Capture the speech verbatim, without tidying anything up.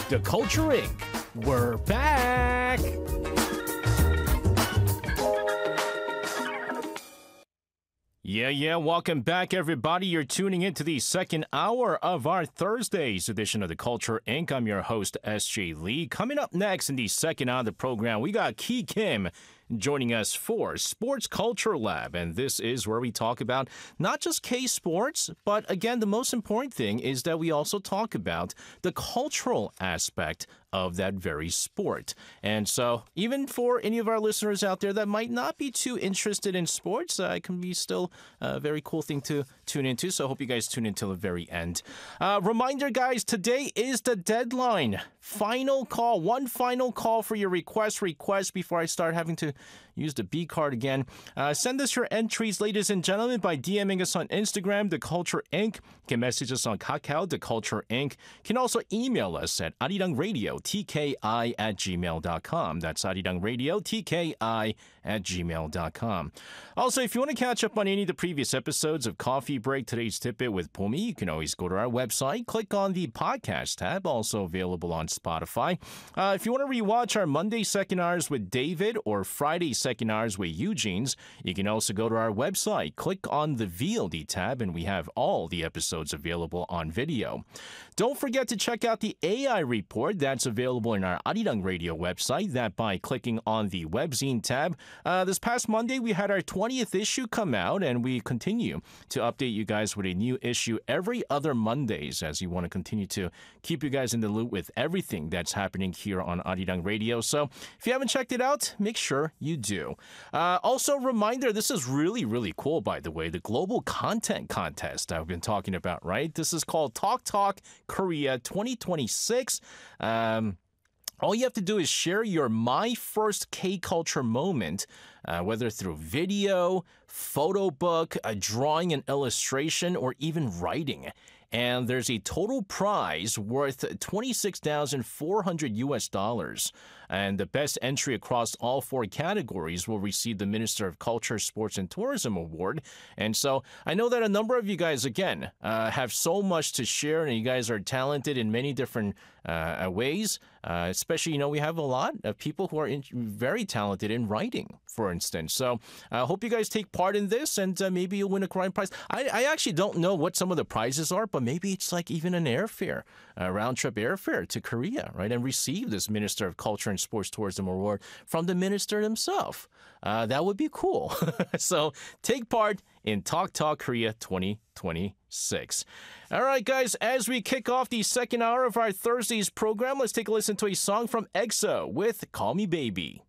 The Culture Incorporated. We're back! Yeah, yeah, welcome back, everybody. You're tuning into the second hour of our Thursday's edition of The Culture Incorporated. I'm your host, S J Lee. Coming up next in the second hour of the program, we got Ki Kim joining us for Sports Culture Lab. And this is where we talk about not just K-Sports, but again, the most important thing is that we also talk about the cultural aspect of that very sport. And so even for any of our listeners out there that might not be too interested in sports, uh, it can be still a very cool thing to tune into. So I hope you guys tune in till the very end. Uh, reminder, guys, today is the deadline. Final call, one final call for your request, request before I start having to use the B card again. Uh, send us your entries, ladies and gentlemen, by DMing us on Instagram, The Culture Incorporated. You can message us on Kakao, The Culture Incorporated. You can also email us at arirangradio, T K I at gmail dot com. That's arirangradio, T K I at gmail dot com. Also, if you want to catch up on any of the previous episodes of Coffee Break, Today's Tidbit with Pomi, you can always go to our website, click on the podcast tab, also available on Spotify. Uh, if you want to rewatch our Monday second hours with David or Friday second hours with Eugene's, you can also go to our website, click on the V O D tab, and we have all the episodes available on video. Don't forget to check out the A I report that's available in our Arirang Radio website, that by clicking on the webzine tab. Uh, this past Monday, we had our twentieth issue come out, and we continue to update you guys with a new issue every other Mondays as you want to continue to keep you guys in the loop with everything that's happening here on Arirang Radio. So if you haven't checked it out, make sure you do. Uh, also, reminder, this is really, really cool, by the way, the Global Content Contest I've been talking about, right? This is called Talk Talk Korea twenty twenty-six. Um... All you have to do is share your My First K-Culture moment, uh, whether through video, photo book, a drawing and illustration, or even writing. And there's a total prize worth twenty-six thousand four hundred U S dollars. And the best entry across all four categories will receive the Minister of Culture, Sports, and Tourism Award. And so I know that a number of you guys, again, uh, have so much to share, and you guys are talented in many different uh, ways. Uh, especially, you know, we have a lot of people who are in, very talented in writing, for instance. So I uh, hope you guys take part in this, and uh, maybe you'll win a grand prize. I, I actually don't know what some of the prizes are, but maybe it's like even an airfare, a round-trip airfare to Korea, right, and receive this Minister of Culture and Sports Tourism Award from the minister himself. Uh, that would be cool. So take part in Talk Talk Korea twenty twenty-six. All right, guys, as we kick off the second hour of our Thursday's program, let's take a listen to a song from EXO with Call Me Baby.